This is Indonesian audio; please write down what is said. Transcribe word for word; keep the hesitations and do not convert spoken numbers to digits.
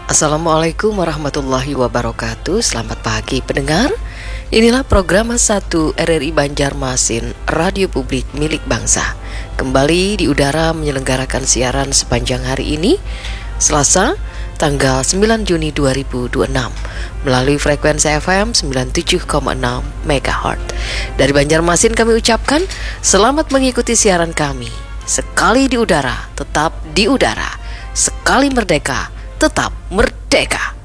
Assalamualaikum warahmatullahi wabarakatuh. Selamat pagi pendengar. Inilah program satu R R I Banjarmasin, radio publik milik bangsa. Kembali di udara menyelenggarakan siaran sepanjang hari ini, Selasa, tanggal sembilan Juni dua ribu dua puluh enam, melalui frekuensi F M sembilan puluh tujuh koma enam megahertz. Dari Banjarmasin kami ucapkan selamat mengikuti siaran kami. Sekali di udara, tetap di udara. Sekali merdeka, tetap merdeka.